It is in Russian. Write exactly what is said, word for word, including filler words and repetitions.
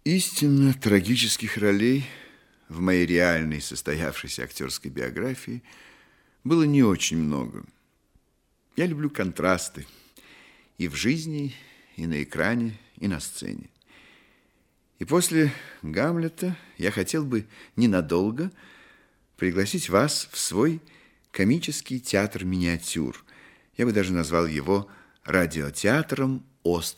Истинно трагических ролей в моей реальной состоявшейся актерской биографии было не очень много. Я люблю контрасты и в жизни, и на экране, и на сцене. И после «Гамлета» я хотел бы ненадолго пригласить вас в свой комический театр миниатюр. Я бы даже назвал его радиотеатром «Остров».